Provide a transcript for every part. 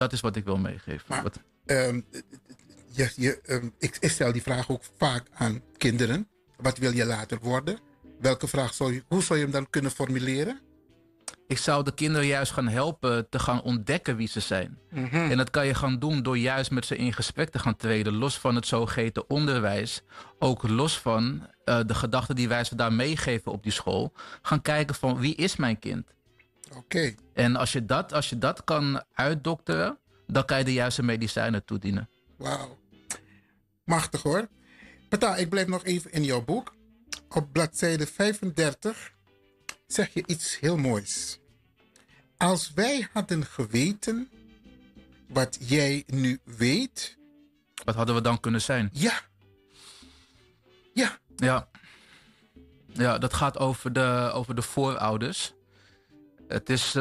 Dat is wat ik wil meegeven. Maar ehm, ik stel die vraag ook vaak aan kinderen. Wat wil je later worden? Welke vraag hoe zou je hem dan kunnen formuleren? Ik zou de kinderen juist gaan helpen te gaan ontdekken wie ze zijn. En dat kan je gaan doen door juist met ze in gesprek te gaan treden. Los van het zogeheten onderwijs. Ook los van de gedachten die wij ze daar meegeven op die school. Gaan kijken van wie is mijn kind? Oké. En als je dat kan uitdokteren, dan kan je de juiste medicijnen toedienen. Wauw. Machtig hoor. Pata, ik blijf nog even in jouw boek. Op bladzijde 35 zeg je iets heel moois. Als wij hadden geweten wat jij nu weet. Wat hadden we dan kunnen zijn? Ja. Ja. Ja, dat gaat over de voorouders. Het is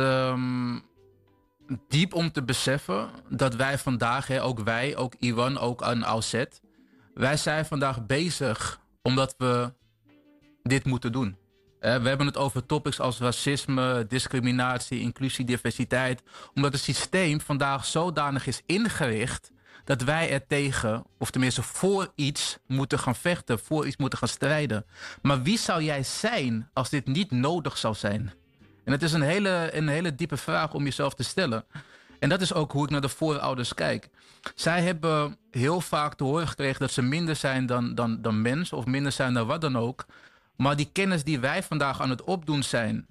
diep om te beseffen dat wij vandaag, ook Iwan, ook aan Alzet, wij zijn vandaag bezig omdat we dit moeten doen. We hebben het over topics als racisme, discriminatie, inclusie, diversiteit. Omdat het systeem vandaag zodanig is ingericht dat wij er tegen, of tenminste voor iets moeten gaan vechten, voor iets moeten gaan strijden. Maar wie zou jij zijn als dit niet nodig zou zijn? En het is een hele diepe vraag om jezelf te stellen. En dat is ook hoe ik naar de voorouders kijk. Zij hebben heel vaak te horen gekregen dat ze minder zijn dan mens of minder zijn dan wat dan ook. Maar die kennis die wij vandaag aan het opdoen zijn,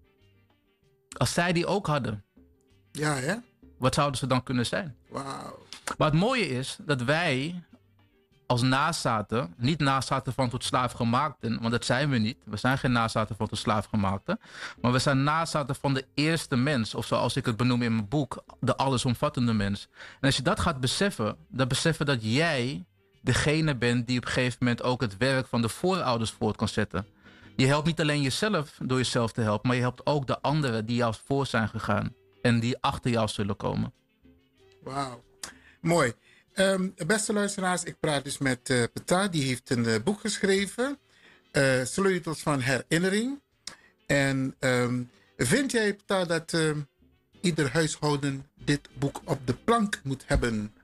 als zij die ook hadden, Ja, hè? wat zouden ze dan kunnen zijn? Wauw. Maar het mooie is dat wij als nazaten, niet nazaten van tot slaafgemaakten, want dat zijn we niet. We zijn geen nazaten van tot slaafgemaakten. Maar we zijn nazaten van de eerste mens. Of zoals ik het benoem in mijn boek, de allesomvattende mens. En als je dat gaat beseffen, dan beseffen dat jij degene bent die op een gegeven moment ook het werk van de voorouders voort kan zetten. Je helpt niet alleen jezelf door jezelf te helpen, maar je helpt ook de anderen die jou voor zijn gegaan. En die achter jou zullen komen. Wauw. Mooi. Beste luisteraars, ik praat dus met Peta. Die heeft een boek geschreven. Sleutels van herinnering. En vind jij, Peta, dat ieder huishouden dit boek op de plank moet hebben?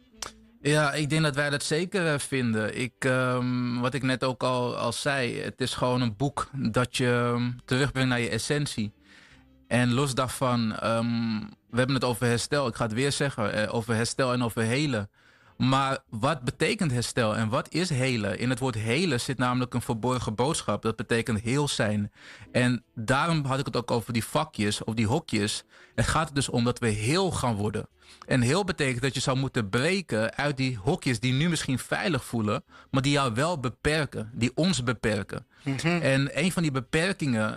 Ja, ik denk dat wij dat zeker vinden. Wat ik net ook al zei, het is gewoon een boek dat je terugbrengt naar je essentie. En los daarvan, we hebben het over herstel. Ik ga het weer zeggen, over herstel en over helen. Maar wat betekent herstel en wat is helen? In het woord helen zit namelijk een verborgen boodschap. Dat betekent heel zijn. En daarom had ik het ook over die vakjes of die hokjes. Het gaat er dus om dat we heel gaan worden. En heel betekent dat je zou moeten breken uit die hokjes die nu misschien veilig voelen, maar die jou wel beperken, die ons beperken. En een van die beperkingen,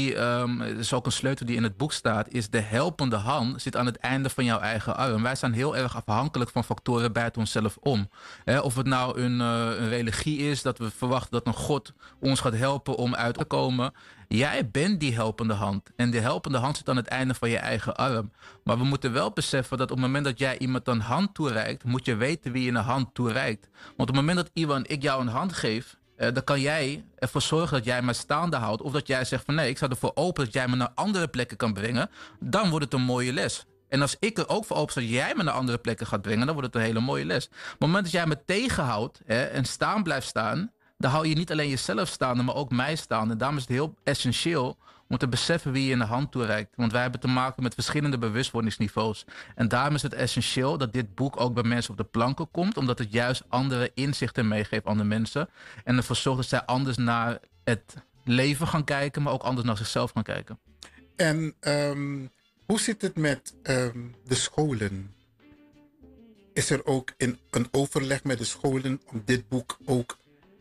is ook een sleutel die in het boek staat, is de helpende hand zit aan het einde van jouw eigen arm. Wij zijn heel erg afhankelijk van factoren buiten onszelf om. Of het nou een religie is, dat we verwachten dat een God ons gaat helpen om uit te komen. Jij bent die helpende hand. En die helpende hand zit aan het einde van je eigen arm. Maar we moeten wel beseffen dat op het moment dat jij iemand een hand toereikt, moet je weten wie je een hand toereikt. Want op het moment dat Iwan, ik jou een hand geef, dan kan jij ervoor zorgen dat jij mij staande houdt. Of dat jij zegt van nee, ik sta ervoor open dat jij me naar andere plekken kan brengen. Dan wordt het een mooie les. En als ik er ook voor open sta dat jij me naar andere plekken gaat brengen, dan wordt het een hele mooie les. Maar op het moment dat jij me tegenhoudt en staan blijft staan, dan hou je niet alleen jezelf staande, maar ook mij staande. En daarom is het heel essentieel om te beseffen wie je in de hand toereikt. Want wij hebben te maken met verschillende bewustwordingsniveaus. En daarom is het essentieel dat dit boek ook bij mensen op de planken komt, omdat het juist andere inzichten meegeeft aan de mensen. En ervoor zorgt dat zij anders naar het leven gaan kijken, maar ook anders naar zichzelf gaan kijken. En hoe zit het met de scholen? Is er ook een overleg met de scholen om dit boek ook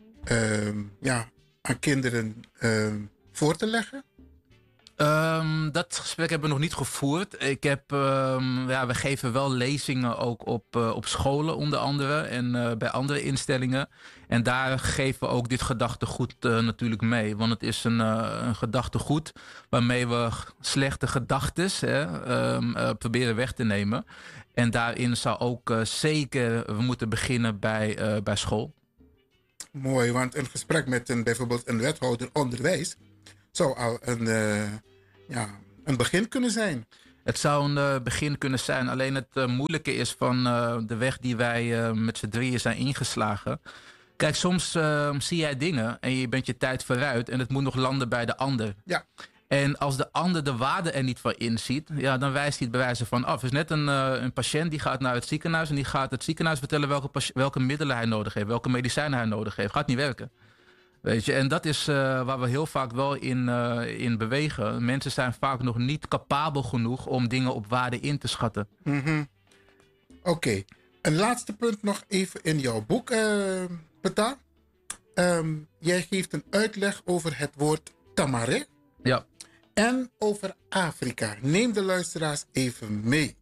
aan kinderen voor te leggen? Dat gesprek hebben we nog niet gevoerd. We geven wel lezingen ook op scholen onder andere en bij andere instellingen. En daar geven we ook dit gedachtegoed natuurlijk mee. Want het is een gedachtegoed waarmee we slechte gedachtes proberen weg te nemen. En daarin zou ook zeker we moeten beginnen bij school. Mooi, want een gesprek met bijvoorbeeld een wethouder onderwijs zou al een begin kunnen zijn. Het zou een begin kunnen zijn. Alleen het moeilijke is van de weg die wij met z'n drieën zijn ingeslagen. Kijk, soms zie jij dingen en je bent je tijd vooruit en het moet nog landen bij de ander. Ja. En als de ander de waarde er niet van inziet, ja, dan wijst hij het bij wijze van af. Het is net een patiënt die gaat naar het ziekenhuis en die gaat het ziekenhuis vertellen welke middelen hij nodig heeft, welke medicijnen hij nodig heeft. Gaat niet werken. Weet je, en dat is waar we heel vaak wel in bewegen. Mensen zijn vaak nog niet capabel genoeg om dingen op waarde in te schatten. Oké. Een laatste punt nog even in jouw boek, Peta. Jij geeft een uitleg over het woord tamare. Ja. En over Afrika. Neem de luisteraars even mee.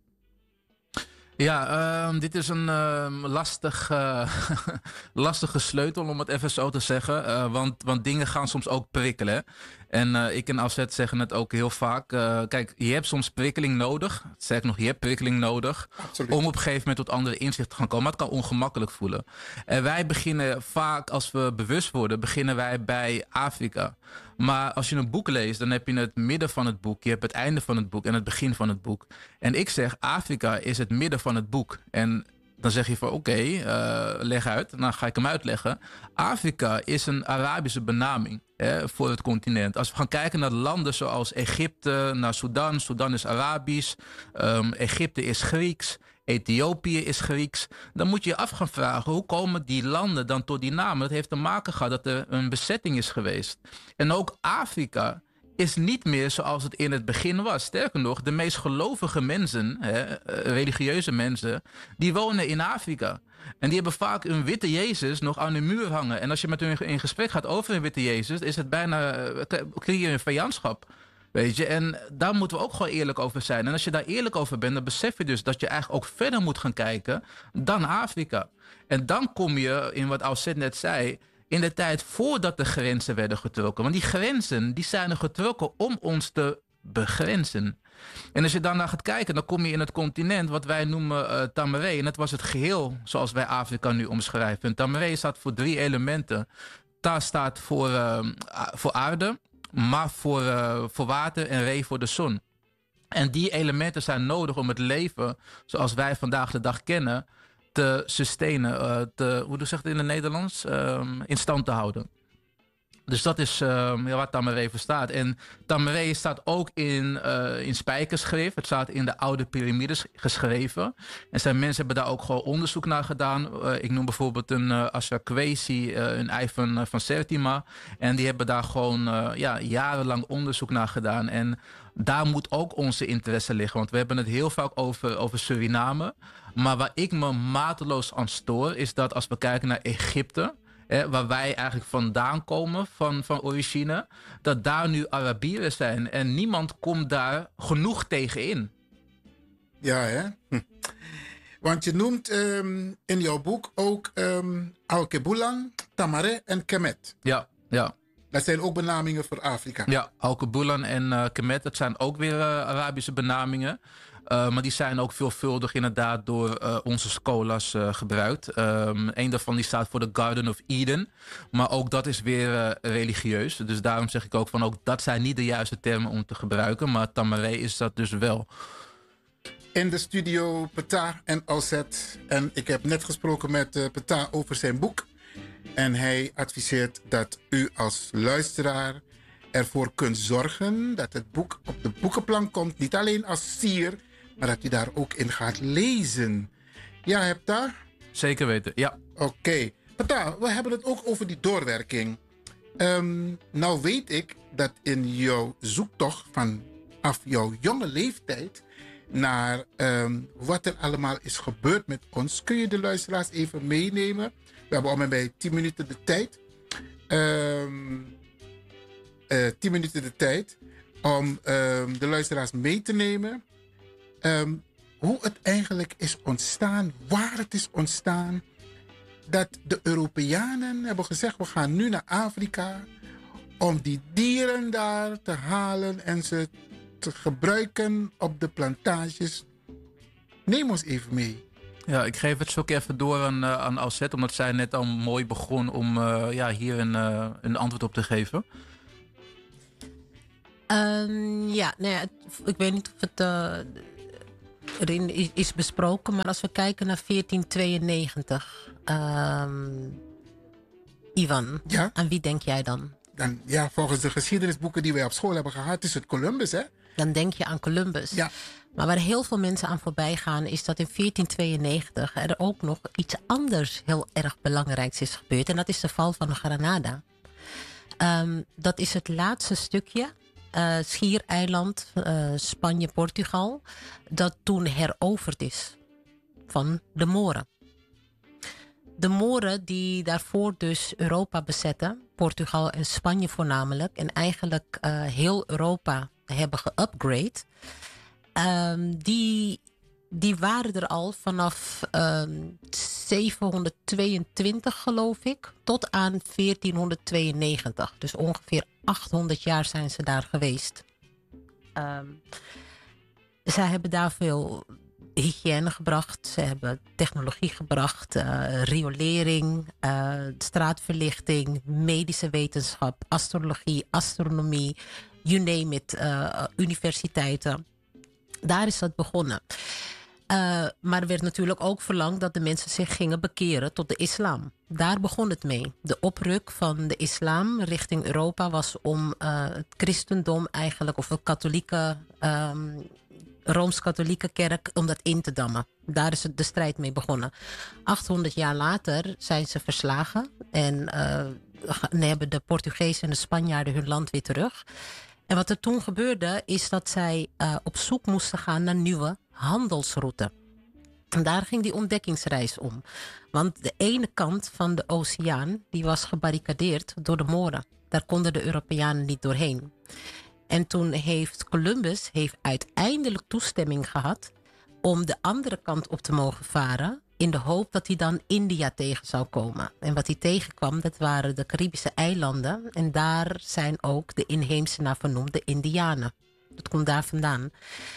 Ja, dit is een lastige sleutel, om het even zo te zeggen. Want dingen gaan soms ook prikkelen. Hè? En ik en Afzet zeggen het ook heel vaak. Kijk, je hebt soms prikkeling nodig. Zeg ik nog, je hebt prikkeling nodig. Absoluut. Om op een gegeven moment tot andere inzichten te gaan komen. Maar het kan ongemakkelijk voelen. En wij beginnen vaak, als we bewust worden, beginnen wij bij Afrika. Maar als je een boek leest, dan heb je het midden van het boek. Je hebt het einde van het boek en het begin van het boek. En ik zeg, Afrika is het midden van het boek. En dan zeg je van oké, leg uit. Dan ga ik hem uitleggen. Afrika is een Arabische benaming voor het continent. Als we gaan kijken naar landen zoals Egypte, naar Sudan. Sudan is Arabisch. Egypte is Grieks. Ethiopië is Grieks. Dan moet je je af gaan vragen, hoe komen die landen dan tot die namen? Dat heeft te maken gehad dat er een bezetting is geweest. En ook Afrika is niet meer zoals het in het begin was. Sterker nog, de meest gelovige mensen, religieuze mensen, die wonen in Afrika. En die hebben vaak een witte Jezus nog aan de muur hangen. En als je met hun in gesprek gaat over een witte Jezus, is het bijna, creëer je een vijandschap. Weet je, en daar moeten we ook gewoon eerlijk over zijn. En als je daar eerlijk over bent, dan besef je dus dat je eigenlijk ook verder moet gaan kijken dan Afrika. En dan kom je in wat Alcet net zei, in de tijd voordat de grenzen werden getrokken. Want die grenzen, die zijn er getrokken om ons te begrenzen. En als je dan naar gaat kijken, dan kom je in het continent wat wij noemen Tamere. En dat was het geheel zoals wij Afrika nu omschrijven. En Tamere staat voor 3 elementen. Ta staat voor aarde, Ma voor water en Re voor de zon. En die elementen zijn nodig om het leven zoals wij vandaag de dag kennen te sustainen, hoe zegt het in het Nederlands? In stand te houden. Dus dat is wat Tamere voor staat. En Tamere staat ook in spijkerschrift. Het staat in de oude piramides geschreven. En mensen hebben daar ook gewoon onderzoek naar gedaan. Ik noem bijvoorbeeld een Asra Kwesi, een ei van Sertima. En die hebben daar gewoon jarenlang onderzoek naar gedaan. En daar moet ook onze interesse liggen. Want we hebben het heel vaak over Suriname. Maar waar ik me mateloos aan stoor, is dat als we kijken naar Egypte, waar wij eigenlijk vandaan komen van origine, dat daar nu Arabieren zijn. En niemand komt daar genoeg tegen in. Ja, hè? Want je noemt in jouw boek ook Alkebulan, Tamare en Kemet. Ja. Dat zijn ook benamingen voor Afrika. Ja, Alkebulan en Kemet, dat zijn ook weer Arabische benamingen. Maar die zijn ook veelvuldig inderdaad door onze scholars gebruikt. Een daarvan die staat voor de Garden of Eden. Maar ook dat is weer religieus. Dus daarom zeg ik ook van ook dat zijn niet de juiste termen om te gebruiken. Maar Tamare is dat dus wel. In de studio Peta en Alcet. En ik heb net gesproken met Peta over zijn boek. En hij adviseert dat u als luisteraar ervoor kunt zorgen dat het boek op de boekenplank komt. Niet alleen als sier, maar dat u daar ook in gaat lezen. Ja, hebt daar? Zeker weten, ja. Oké. Peta, we hebben het ook over die doorwerking. Nou weet ik dat in jouw zoektocht vanaf jouw jonge leeftijd naar wat er allemaal is gebeurd met ons, kun je de luisteraars even meenemen? We hebben om en bij 10 minuten de tijd. 10 minuten de tijd om de luisteraars mee te nemen. Hoe het eigenlijk is ontstaan, waar het is ontstaan. Dat de Europeanen hebben gezegd, we gaan nu naar Afrika om die dieren daar te halen en ze te gebruiken op de plantages. Neem ons even mee. Ja, ik geef het zo ook even door aan Alcet, omdat zij net al mooi begon om hier een antwoord op te geven. Ja, nou ja, ik weet niet of het erin is besproken, maar als we kijken naar 1492, Ivan, Ja? aan wie denk jij dan? Dan, ja, volgens de geschiedenisboeken die wij op school hebben gehad, is het Columbus, hè? Dan denk je aan Columbus. Ja. Maar waar heel veel mensen aan voorbij gaan, is dat in 1492 er ook nog iets anders heel erg belangrijks is gebeurd. En dat is de val van Granada. Dat is het laatste stukje, schiereiland, Spanje-Portugal, dat toen heroverd is van de Moren. De Moren die daarvoor dus Europa bezetten, Portugal en Spanje voornamelijk, en eigenlijk heel Europa hebben geupgrade. Die waren er al vanaf 722 geloof ik, tot aan 1492. Dus ongeveer 800 jaar zijn ze daar geweest. Zij hebben daar veel hygiëne gebracht. Ze hebben technologie gebracht, riolering, straatverlichting, medische wetenschap, astrologie, astronomie, you name it, universiteiten. Daar is dat begonnen. Maar er werd natuurlijk ook verlangd dat de mensen zich gingen bekeren tot de islam. Daar begon het mee. De opruk van de islam richting Europa was om het christendom eigenlijk, of de katholieke, Rooms-Katholieke kerk, om dat in te dammen. Daar is de strijd mee begonnen. 800 jaar later zijn ze verslagen en hebben de Portugezen en de Spanjaarden hun land weer terug. En wat er toen gebeurde, is dat zij op zoek moesten gaan naar nieuwe handelsroutes. En daar ging die ontdekkingsreis om. Want de ene kant van de oceaan die was gebarricadeerd door de Moren. Daar konden de Europeanen niet doorheen. En toen heeft Columbus uiteindelijk toestemming gehad om de andere kant op te mogen varen, in de hoop dat hij dan India tegen zou komen. En wat hij tegenkwam, dat waren de Caribische eilanden. En daar zijn ook de inheemse naar vernoemd, de Indianen. Dat komt daar vandaan.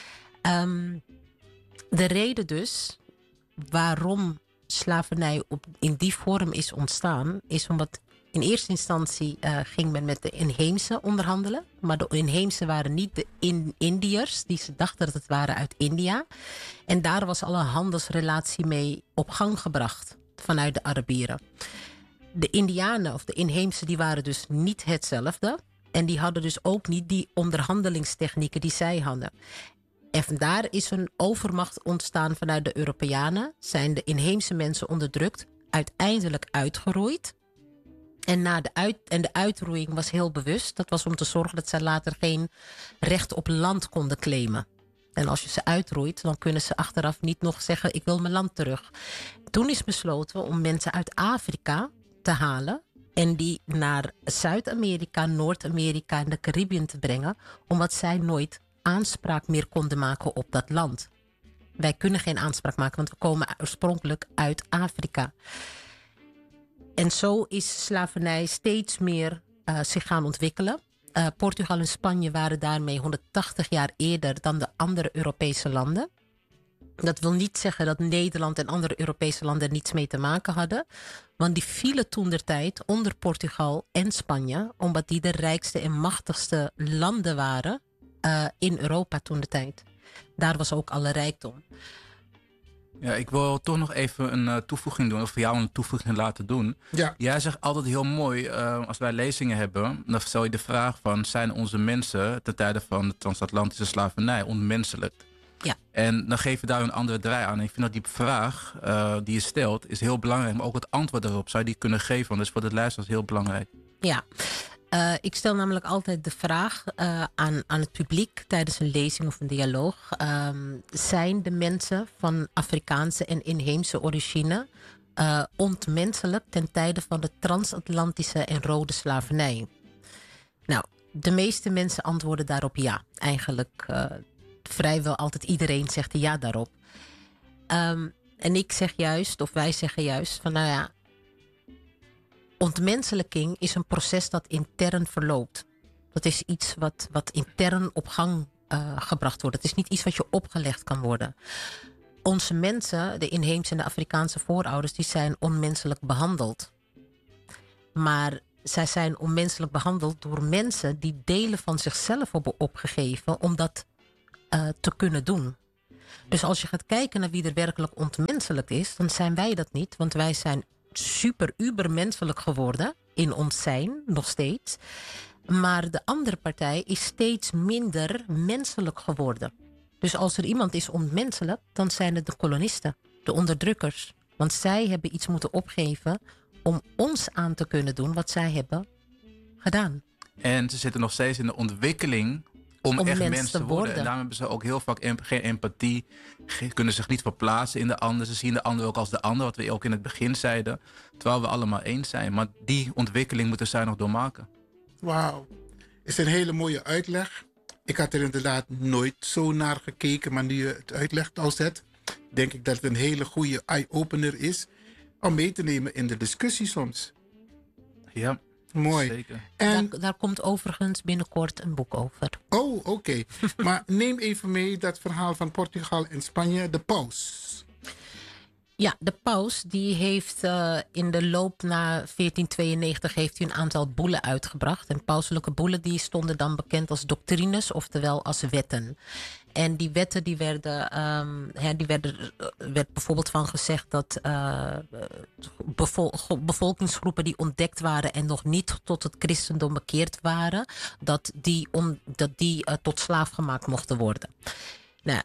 De reden dus waarom slavernij in die vorm is ontstaan, is omdat in eerste instantie ging men met de inheemse onderhandelen. Maar de inheemse waren niet de Indiërs, die ze dachten dat het waren uit India. En daar was al een handelsrelatie mee op gang gebracht vanuit de Arabieren. De Indianen of de inheemse die waren dus niet hetzelfde. En die hadden dus ook niet die onderhandelingstechnieken die zij hadden. En vandaar is een overmacht ontstaan vanuit de Europeanen. Zijn de inheemse mensen onderdrukt, uiteindelijk uitgeroeid. En de uitroeiing was heel bewust. Dat was om te zorgen dat zij later geen recht op land konden claimen. En als je ze uitroeit, dan kunnen ze achteraf niet nog zeggen, ik wil mijn land terug. Toen is besloten om mensen uit Afrika te halen en die naar Zuid-Amerika, Noord-Amerika en de Caribiën te brengen, omdat zij nooit aanspraak meer konden maken op dat land. Wij kunnen geen aanspraak maken, want we komen oorspronkelijk uit Afrika. En zo is slavernij steeds meer zich gaan ontwikkelen. Portugal en Spanje waren daarmee 180 jaar eerder dan de andere Europese landen. Dat wil niet zeggen dat Nederland en andere Europese landen er niets mee te maken hadden. Want die vielen toentertijd onder Portugal en Spanje, omdat die de rijkste en machtigste landen waren in Europa toentertijd. Daar was ook alle rijkdom. Ja, ik wil toch nog even een toevoeging doen, of voor jou een toevoeging laten doen. Ja. Jij zegt altijd heel mooi, als wij lezingen hebben, dan stel je de vraag van, zijn onze mensen ten tijde van de transatlantische slavernij onmenselijk? Ja. En dan geef je daar een andere draai aan. En ik vind dat die vraag die je stelt, is heel belangrijk, maar ook het antwoord daarop zou je die kunnen geven, want dat is voor de luisteraars heel belangrijk. Ja. Ik stel namelijk altijd de vraag aan het publiek tijdens een lezing of een dialoog. Zijn de mensen van Afrikaanse en inheemse origine ontmenselijk ten tijde van de transatlantische en rode slavernij? Nou, de meeste mensen antwoorden daarop ja. Eigenlijk vrijwel altijd iedereen zegt ja daarop. En ik zeg juist, of wij zeggen juist, van nou ja, ontmenselijking is een proces dat intern verloopt. Dat is iets wat intern op gang gebracht wordt. Het is niet iets wat je opgelegd kan worden. Onze mensen, de inheemse en de Afrikaanse voorouders, die zijn onmenselijk behandeld. Maar Zij zijn onmenselijk behandeld door mensen die delen van zichzelf hebben opgegeven om dat te kunnen doen. Dus als je gaat kijken naar wie er werkelijk ontmenselijk is, dan zijn wij dat niet. Want wij zijn super ubermenselijk geworden in ons zijn, nog steeds. Maar de andere partij is steeds minder menselijk geworden. Dus als er iemand is onmenselijk, dan zijn het de kolonisten, de onderdrukkers. Want zij hebben iets moeten opgeven om ons aan te kunnen doen wat zij hebben gedaan. En ze zitten nog steeds in de ontwikkeling om echt mens te worden. En daarom hebben ze ook heel vaak geen empathie. Kunnen zich niet verplaatsen in de ander. Ze zien de ander ook als de ander, wat we ook in het begin zeiden. Terwijl we allemaal eens zijn. Maar die ontwikkeling moeten zij nog doormaken. Wauw. Is een hele mooie uitleg. Ik had er inderdaad nooit zo naar gekeken. Maar nu je het uitlegt als het, denk ik dat het een hele goede eye-opener is om mee te nemen in de discussie soms. Ja. Mooi. Zeker. En Daar komt overigens binnenkort een boek over. oh, oké. Maar neem even mee dat verhaal van Portugal en Spanje, de paus. Ja, de paus die heeft in de loop na 1492 heeft hij een aantal boelen uitgebracht. En pauselijke boelen die stonden dan bekend als doctrines, oftewel als wetten. En die wetten die werd bijvoorbeeld van gezegd dat bevolkingsgroepen die ontdekt waren en nog niet tot het christendom bekeerd waren, dat die tot slaaf gemaakt mochten worden. Nou,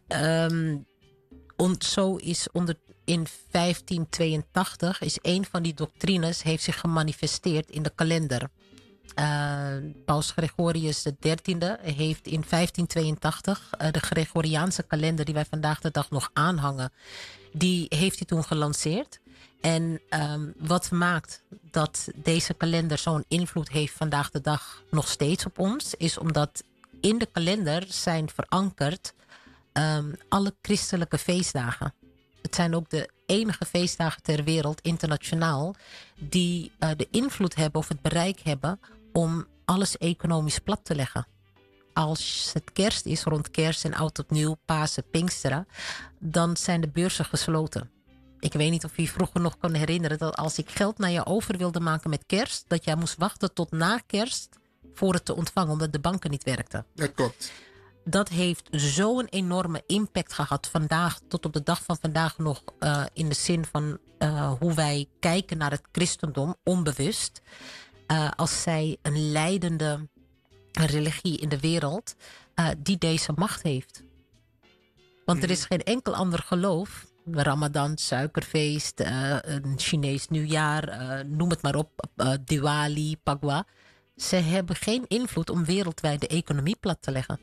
zo is in 1582 is een van die doctrines heeft zich gemanifesteerd in de kalender. Paus Gregorius XIII heeft in 1582 de Gregoriaanse kalender die wij vandaag de dag nog aanhangen, die heeft hij toen gelanceerd. En wat maakt dat deze kalender zo'n invloed heeft vandaag de dag nog steeds op ons, is omdat in de kalender zijn verankerd alle christelijke feestdagen. Het zijn ook de enige feestdagen ter wereld, internationaal, die de invloed hebben of het bereik hebben om alles economisch plat te leggen. Als het kerst is, rond kerst en oud opnieuw, Pasen, Pinksteren, dan zijn de beurzen gesloten. Ik weet niet of je vroeger nog kan herinneren dat als ik geld naar je over wilde maken met kerst, dat jij moest wachten tot na kerst voor het te ontvangen, omdat de banken niet werkten. Dat klopt. Dat heeft zo'n enorme impact gehad vandaag, tot op de dag van vandaag nog, in de zin van hoe wij kijken naar het christendom, onbewust. Als zij een leidende religie in de wereld die deze macht heeft. Want er is geen enkel ander geloof, Ramadan, suikerfeest, een Chinees nieuwjaar, noem het maar op, Diwali, Pagwa. Ze hebben geen invloed om wereldwijd de economie plat te leggen.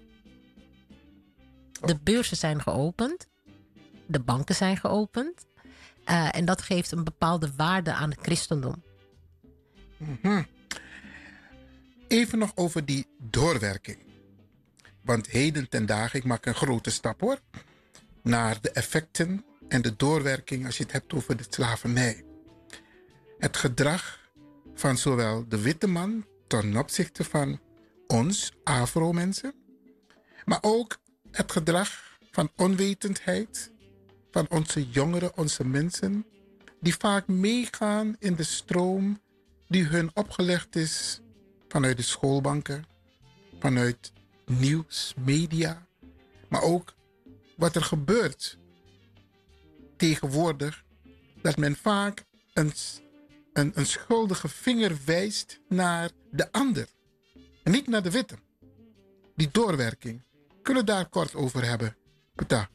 De beurzen zijn geopend. De banken zijn geopend. En dat geeft een bepaalde waarde aan het christendom. Mm-hmm. Even nog over die doorwerking. Want heden ten dagen, ik maak een grote stap hoor, naar de effecten en de doorwerking als je het hebt over de slavernij. Het gedrag van zowel de witte man ten opzichte van ons, Afro-mensen, maar ook het gedrag van onwetendheid van onze jongeren, onze mensen, die vaak meegaan in de stroom die hun opgelegd is vanuit de schoolbanken, vanuit nieuws, media, maar ook wat er gebeurt tegenwoordig, dat men vaak een schuldige vinger wijst naar de ander en niet naar de witte. Die doorwerking. Kunnen we daar kort over hebben, Peta?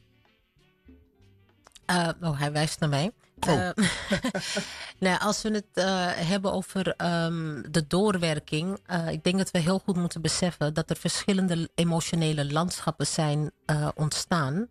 Hij wijst naar mij. Nou, als we het hebben over de doorwerking, ik denk dat we heel goed moeten beseffen dat er verschillende emotionele landschappen zijn ontstaan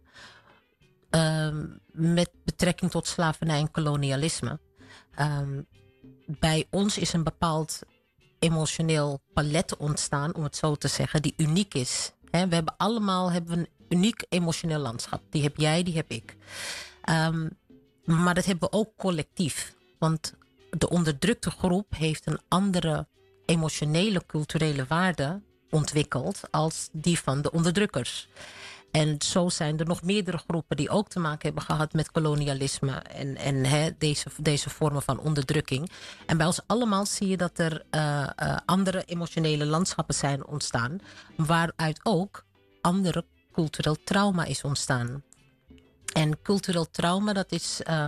met betrekking tot slavernij en kolonialisme. Bij ons is een bepaald emotioneel palet ontstaan, om het zo te zeggen, die uniek is. We hebben allemaal een uniek emotioneel landschap. Die heb jij, die heb ik. Maar dat hebben we ook collectief. Want de onderdrukte groep heeft een andere emotionele, culturele waarde ontwikkeld als die van de onderdrukkers. En zo zijn er nog meerdere groepen die ook te maken hebben gehad met kolonialisme en deze vormen van onderdrukking. En bij ons allemaal zie je dat er andere emotionele landschappen zijn ontstaan, waaruit ook andere cultureel trauma is ontstaan. En cultureel trauma, dat is